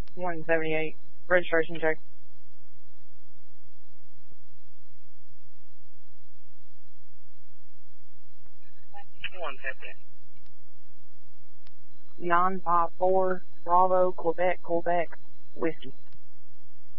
178. Registration check. 150. 954 Bravo, Quebec, Whiskey.